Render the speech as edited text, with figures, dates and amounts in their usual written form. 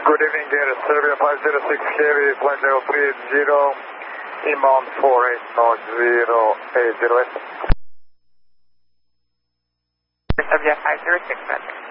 Good evening, Air Serbia 506 Heavy, flight level 380, inbound 48 080 Serbia 506,